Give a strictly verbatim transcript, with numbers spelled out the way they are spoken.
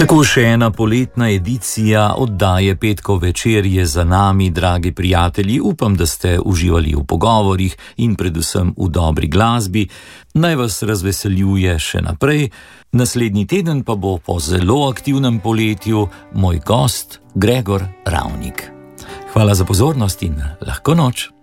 Tako še ena poletna edicija oddaje Petkov večer je za nami, dragi prijatelji. Upam, da ste uživali v pogovorih in predvsem v dobri glasbi. Naj vas razveseljuje še naprej. Naslednji teden pa bo po zelo aktivnem poletju moj gost Gregor Ravnik. Hvala za pozornost in lahko noč.